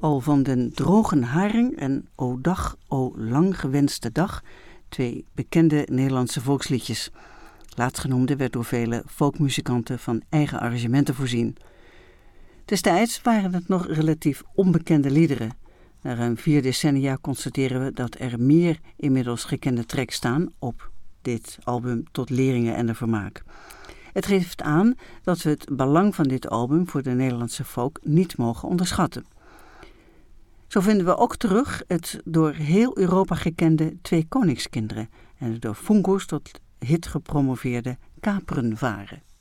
Al van den drogen haring en O dag, o lang gewenste dag, 2 bekende Nederlandse volksliedjes. Laatstgenoemde werd door vele folkmuzikanten van eigen arrangementen voorzien. Destijds waren het nog relatief onbekende liederen. Na ruim 4 decennia constateren we dat er meer inmiddels gekende tracks staan op dit album Tot leringen en de vermaak. Het geeft aan dat we het belang van dit album voor de Nederlandse folk niet mogen onderschatten. Zo vinden we ook terug het door heel Europa gekende 2 Koningskinderen en de door Fungus tot hit gepromoveerde Kaperen varen.